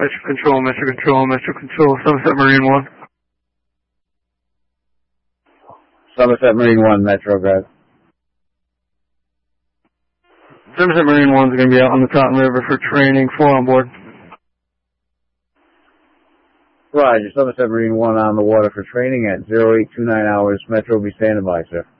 Metro Control, Somerset Marine 1. Somerset Marine 1, Metro, guys. Somerset Marine 1 is going to be out on the Taunton River for training, 4 on board. Roger, Somerset Marine 1 on the water for training at 0829 hours. Metro, be standing by, sir.